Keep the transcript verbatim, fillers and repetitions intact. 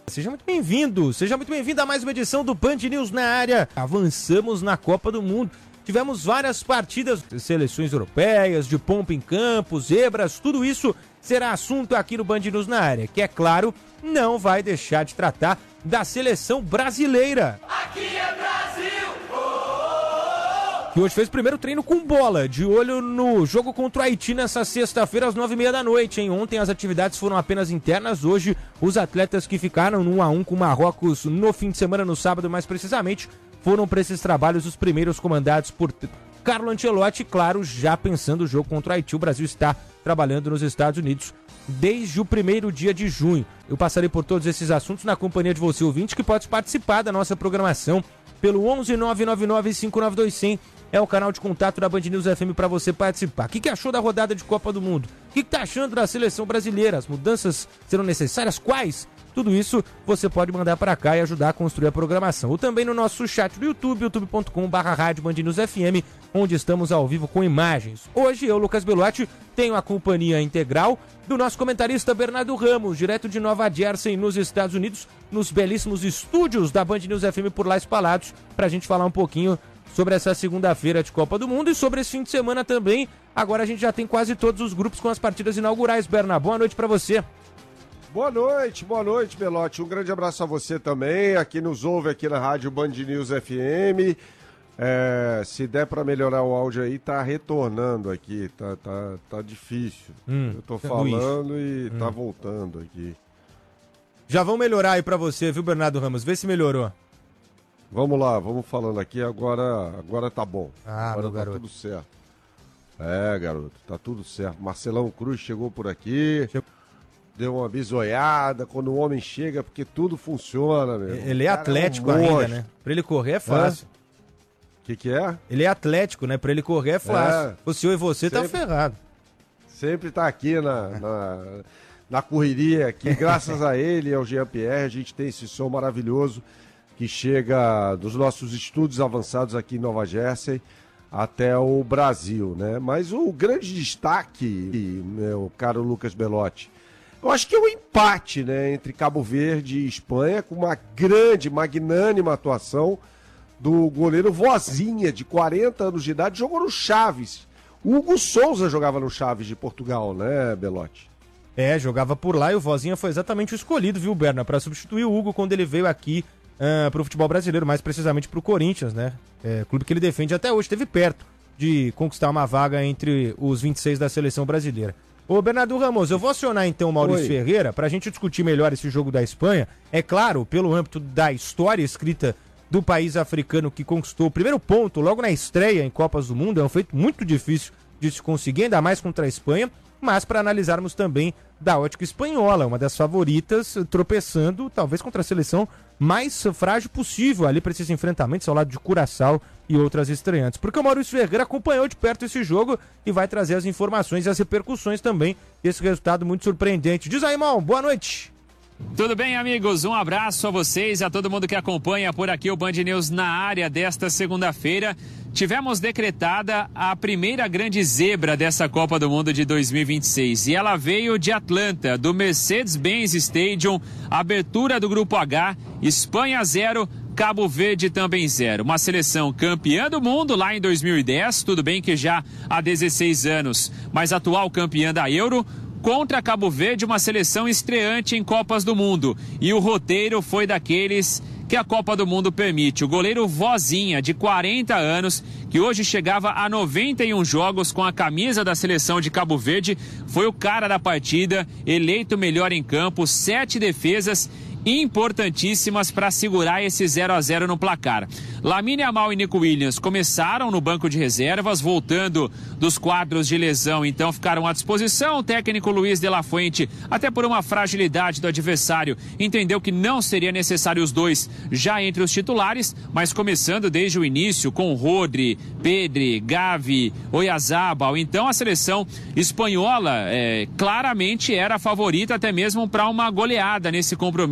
Seja muito bem-vindo, seja muito bem-vindo a mais uma edição do Band News na área. Avançamos na Copa do Mundo. Tivemos várias partidas, seleções europeias, de pompa em campo, zebras, tudo isso será assunto aqui no Band News na área, que é claro, não vai deixar de tratar da seleção brasileira. Aqui é Brasil! Oh, oh, oh. Que hoje fez o primeiro treino com bola, de olho no jogo contra o Haiti nessa sexta-feira às nove e meia da noite, hein? Ontem as atividades foram apenas internas, hoje os atletas que ficaram no um a um com Marrocos no fim de semana, no sábado mais precisamente, foram para esses trabalhos os primeiros comandados por Carlo Ancelotti, claro, já pensando no jogo contra o Haiti. O Brasil está trabalhando nos Estados Unidos desde o primeiro dia de junho. Eu passarei por todos esses assuntos na companhia de você, ouvinte, que pode participar da nossa programação pelo onze nove nove nove cinco nove dois zero zero. É o canal de contato da Band News F M para você participar. O que, que achou da rodada de Copa do Mundo? O que, que tá achando da seleção brasileira? As mudanças serão necessárias? Quais? Tudo isso você pode mandar para cá e ajudar a construir a programação. Ou também no nosso chat do YouTube, youtube ponto com barra rádio Band News F M, onde estamos ao vivo com imagens. Hoje eu, Lucas Belotti, tenho a companhia integral do nosso comentarista Bernardo Ramos, direto de Nova Jersey, nos Estados Unidos, nos belíssimos estúdios da Band News F M por lá espalhados, para a gente falar um pouquinho sobre essa segunda-feira de Copa do Mundo e sobre esse fim de semana também. Agora a gente já tem quase todos os grupos com as partidas inaugurais. Bernardo, boa noite para você. Boa noite, boa noite, Belotti. Um grande abraço a você também, aqui nos ouve aqui na rádio Band News F M. É, se der para melhorar o áudio aí, tá retornando aqui, tá, tá, tá difícil. Hum, Eu tô sanduíche. falando e hum. tá voltando aqui. Já vão melhorar aí para você, viu, Bernardo Ramos? Vê se melhorou. Vamos lá, vamos falando aqui, agora, agora tá bom. Ah, agora meu tá garoto. tudo certo. É, garoto, tá tudo certo. Marcelão Cruz chegou por aqui, Chegou. Deu uma bisoiada, quando o homem chega, porque tudo funciona, meu. Ele é atlético é um ainda, monstro. né? Pra ele correr é fácil. O que que é? Ele é atlético, né? Pra ele correr é fácil. É. Você eu e você Sempre. tá ferrado. Sempre tá aqui na, na, na correria, que graças a ele e ao Jean-Pierre, a gente tem esse som maravilhoso que chega dos nossos estudos avançados aqui em Nova Jersey até o Brasil, né? Mas o grande destaque, meu caro Lucas Belotti, eu acho que é um empate, né, entre Cabo Verde e Espanha, com uma grande, magnânima atuação do goleiro Vozinha, de quarenta anos de idade, jogou no Chaves. O Hugo Souza jogava no Chaves de Portugal, né, Belotti? É, jogava por lá e o Vozinha foi exatamente o escolhido, viu, Berna, para substituir o Hugo quando ele veio aqui uh, pro futebol brasileiro, mais precisamente pro Corinthians, né? É, clube que ele defende até hoje, esteve perto de conquistar uma vaga entre os vinte e seis da seleção brasileira. Ô, Bernardo Ramos, eu vou acionar então o Maurício Oi. Ferreira pra gente discutir melhor esse jogo da Espanha. É claro, pelo âmbito da história escrita do país africano que conquistou o primeiro ponto logo na estreia em Copas do Mundo, é um feito muito difícil de se conseguir, ainda mais contra a Espanha, mas para analisarmos também da ótica espanhola, uma das favoritas, tropeçando talvez contra a seleção mais frágil possível ali para esses enfrentamentos ao lado de Curaçao e outras estreantes. Porque o Maurício Ferreira acompanhou de perto esse jogo e vai trazer as informações e as repercussões também desse resultado muito surpreendente. Diz aí, irmão, boa noite. Tudo bem, amigos? Um abraço a vocês e a todo mundo que acompanha por aqui o Band News na área desta segunda-feira. Tivemos decretada a primeira grande zebra dessa Copa do Mundo de dois mil e vinte e seis e ela veio de Atlanta, do Mercedes-Benz Stadium, abertura do Grupo H, Espanha zero, Cabo Verde também zero. Uma seleção campeã do mundo lá em dois mil e dez, tudo bem que já há dezesseis anos, mas atual campeã da Euro, contra Cabo Verde, uma seleção estreante em Copas do Mundo. E o roteiro foi daqueles que a Copa do Mundo permite. O goleiro Vozinha, de quarenta anos, que hoje chegava a noventa e um jogos com a camisa da seleção de Cabo Verde, foi o cara da partida, eleito melhor em campo, sete defesas importantíssimas para segurar esse zero a zero no placar. Lamine Yamal e Nico Williams começaram no banco de reservas, voltando dos quadros de lesão, então ficaram à disposição. O técnico Luiz de la Fuente, até por uma fragilidade do adversário, entendeu que não seria necessário os dois já entre os titulares, mas começando desde o início com Rodri, Pedri, Gavi, Oyarzabal. Então a seleção espanhola é, claramente era a favorita até mesmo para uma goleada nesse compromisso.